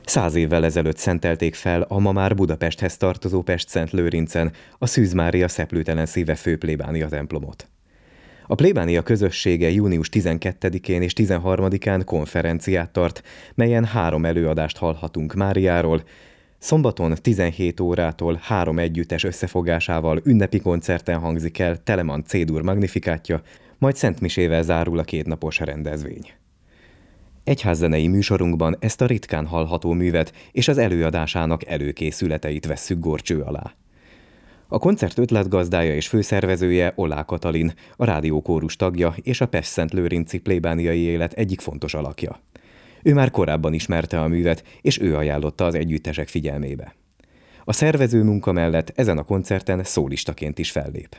100 évvel ezelőtt szentelték fel a ma már Budapesthez tartozó Pestszentlőrincen a Szűz Mária Szeplőtelen Szíve főplébánia templomot. A plébánia közössége június 12-én és 13-án konferenciát tart, melyen 3 előadást hallhatunk Máriáról. Szombaton 17 órától 3 együttes összefogásával ünnepi koncerten hangzik el Telemann C-dur magnifikátja, majd szentmisével zárul a 2 napos rendezvény. Egyházzenei műsorunkban ezt a ritkán hallható művet és az előadásának előkészületeit vesszük górcső alá. A koncert ötletgazdája és főszervezője Ollá Katalin, a rádiókórus tagja és a pestszentlőrinci plébániai élet egyik fontos alakja. Ő már korábban ismerte a művet, és ő ajánlotta az együttesek figyelmébe. A szervező munka mellett ezen a koncerten szólistaként is fellép.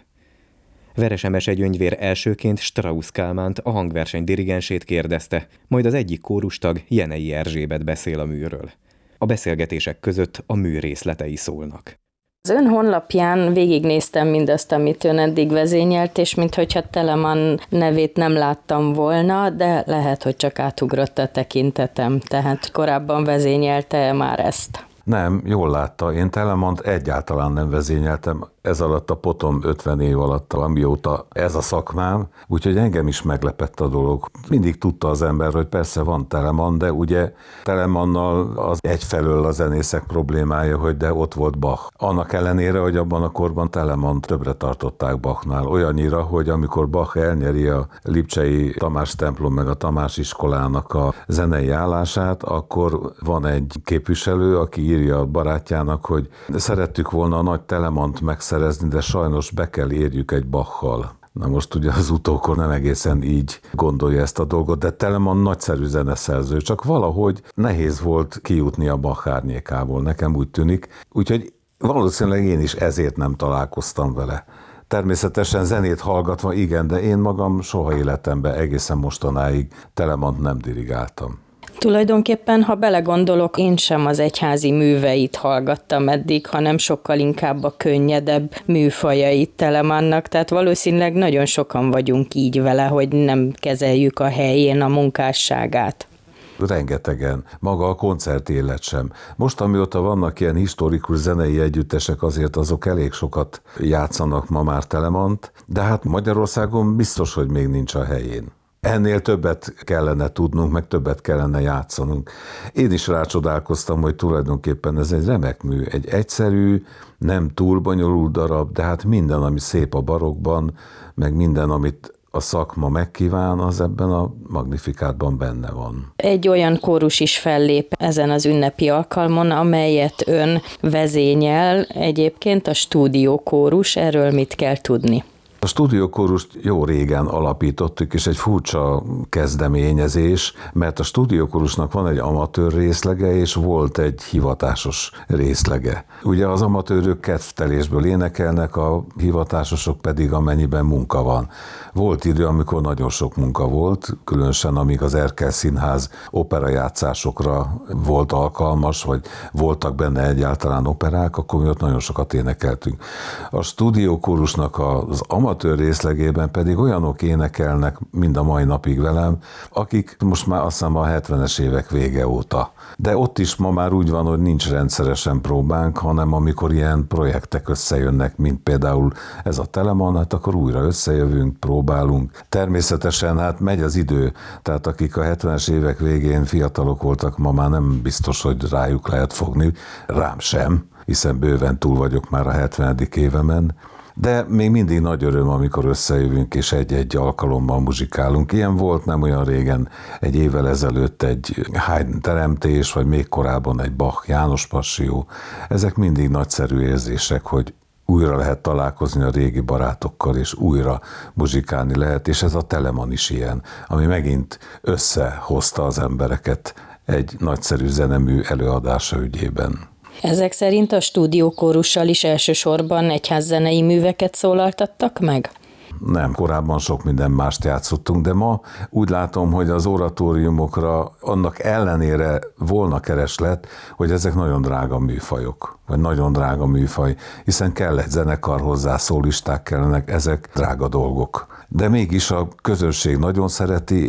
Veres Emese Gyöngyvér elsőként Strauss Kálmánt, a hangverseny dirigensét kérdezte, majd az egyik kórustag, Jenei Erzsébet beszél a műről. A beszélgetések között a mű részletei szólnak. Az ön honlapján végignéztem mindazt, amit ön eddig vezényelt, és minthogyha Telemann nevét nem láttam volna, de lehet, hogy csak átugrott a tekintetem. Tehát korábban vezényelte már ezt? Nem, jól látta. Én Telemannt egyáltalán nem vezényeltem ez alatt a potom 50 év alatt, amióta ez a szakmám, úgyhogy engem is meglepett a dolog. Mindig tudta az ember, hogy persze van Telemann, de ugye Telemannal az egyfelől a zenészek problémája, hogy de ott volt Bach. Annak ellenére, hogy abban a korban Telemannt többre tartották Bachnál. Olyannyira, hogy amikor Bach elnyeri a lipcsei Tamás templom meg a Tamás iskolának a zenei állását, akkor van egy képviselő, aki írja a barátjának, hogy szerettük volna a nagy Telemannt megszerezni, de sajnos be kell érjük egy Bachal. Na most ugye az utókor nem egészen így gondolja ezt a dolgot, de Telemann nagyszerű zeneszerző, csak valahogy nehéz volt kijutni a Bach árnyékából, nekem úgy tűnik. Úgyhogy valószínűleg én is ezért nem találkoztam vele. Természetesen zenét hallgatva igen, de én magam soha életemben egészen mostanáig Telemannt nem dirigáltam. Tulajdonképpen, ha belegondolok, én sem az egyházi műveit hallgattam eddig, hanem sokkal inkább a könnyedebb műfajait Telemannnak, tehát valószínűleg nagyon sokan vagyunk így vele, hogy nem kezeljük a helyén a munkásságát. Rengetegen, maga a koncerti élet sem. Most, amióta vannak ilyen historikus zenei együttesek, azért azok elég sokat játszanak ma már Telemannt, de hát Magyarországon biztos, hogy még nincs a helyén. Ennél többet kellene tudnunk, meg többet kellene játszanunk. Én is rácsodálkoztam, hogy tulajdonképpen ez egy remek mű, egy egyszerű, nem túl bonyolult darab, de hát minden, ami szép a barokkban, meg minden, amit a szakma megkíván, az ebben a magnifikátban benne van. Egy olyan kórus is fellép ezen az ünnepi alkalmon, amelyet ön vezényel, egyébként a stúdiókórus, erről mit kell tudni? A stúdiókórust jó régen alapítottuk, és egy furcsa kezdeményezés, mert a stúdiókórusnak van egy amatőr részlege, és volt egy hivatásos részlege. Ugye az amatőrök kedvtelésből énekelnek, a hivatásosok pedig amennyiben munka van. Volt idő, amikor nagyon sok munka volt, különösen amíg az Erkel Színház operajátszásokra volt alkalmas, vagy voltak benne egyáltalán operák, akkor mi ott nagyon sokat énekeltünk. A stúdiókórusnak az amatőr részlegében pedig olyanok énekelnek mind a mai napig velem, akik most már azt hiszem a 70-es évek vége óta. De ott is ma már úgy van, hogy nincs rendszeresen próbánk, hanem amikor ilyen projektek összejönnek, mint például ez a Telemann, hát akkor újra összejövünk, próbálunk. Természetesen hát megy az idő, tehát akik a 70-es évek végén fiatalok voltak, ma már nem biztos, hogy rájuk lehet fogni, rám sem, hiszen bőven túl vagyok már a 70. évemen. De még mindig nagy öröm, amikor összejövünk és egy-egy alkalommal muzsikálunk. Ilyen volt nem olyan régen, egy évvel ezelőtt egy Haydn teremtés, vagy még korábban egy Bach János Passió. Ezek mindig nagyszerű érzések, hogy újra lehet találkozni a régi barátokkal, és újra muzsikálni lehet, és ez a Telemann is ilyen, ami megint összehozta az embereket egy nagyszerű zenemű előadása ügyében. Ezek szerint a stúdiókórussal is elsősorban egyházzenei műveket szólaltattak meg? Nem, korábban sok minden mást játszottunk, de ma úgy látom, hogy az oratóriumokra annak ellenére volna kereslet, hogy ezek nagyon drága műfajok, vagy nagyon drága műfaj, hiszen kell egy zenekar hozzá, szólisták kellenek, ezek drága dolgok. De mégis a közönség nagyon szereti, és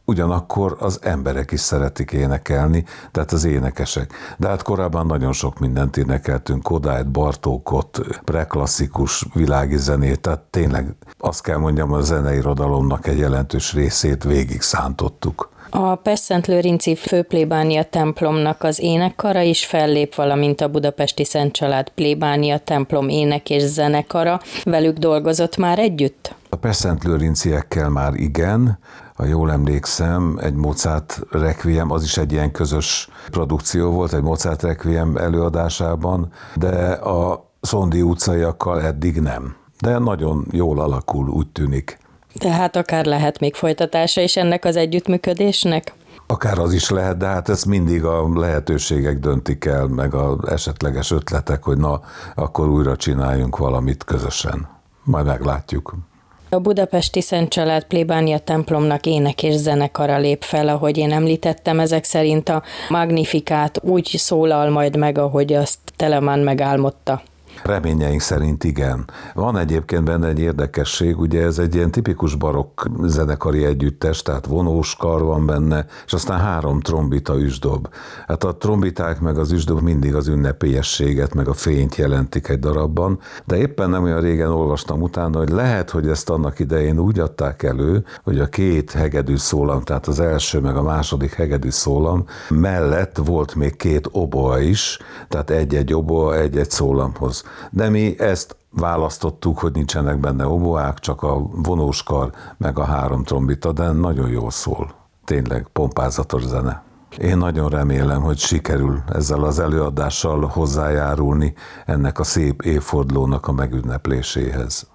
ugyanakkor az emberek is szeretik énekelni, tehát az énekesek. De hát korábban nagyon sok mindent énekeltünk, Kodályt, Bartókot, preklasszikus világi zenét, tehát tényleg azt kell mondjam, a zeneirodalomnak egy jelentős részét végig szántottuk. A Pestszentlőrinci főplébánia templomnak az énekkara is fellép, valamint a Budapesti Szent Család plébánia templom ének- és zenekara. Velük dolgozott már együtt? A pestszentlőrinciekkel már igen, ha jól emlékszem, egy Mozart requiem, az is egy ilyen közös produkció volt, egy Mozart requiem előadásában, de a Szondi utcaiakkal eddig nem. De nagyon jól alakul, úgy tűnik. Tehát akár lehet még folytatása is ennek az együttműködésnek? Akár az is lehet, de hát ezt mindig a lehetőségek döntik el, meg az esetleges ötletek, hogy na, akkor újra csináljunk valamit közösen. Majd meglátjuk. A Budapesti Szent Család plébánia templomnak ének- és zenekara lép fel, ahogy én említettem, ezek szerint a Magnifikát úgy szólal majd meg, ahogy azt Telemann megálmodta. Reményeink szerint igen. Van egyébként benne egy érdekesség, ugye ez egy ilyen tipikus barokk zenekari együttes, tehát vonós kar van benne, és aztán 3 trombita üsdob. Hát a trombiták meg az üsdob mindig az ünnepélyességet, meg a fényt jelentik egy darabban, de éppen nem olyan régen olvastam utána, hogy lehet, hogy ezt annak idején úgy adták elő, hogy a 2 hegedű szólam, tehát az első meg a második hegedű szólam mellett volt még 2 oboa is, tehát egy-egy oboa egy-egy szólamhoz. De mi ezt választottuk, hogy nincsenek benne oboák, csak a vonóskar, meg a 3 trombita, de nagyon jól szól. Tényleg pompázatos zene. Én nagyon remélem, hogy sikerül ezzel az előadással hozzájárulni ennek a szép évfordulónak a megünnepléséhez.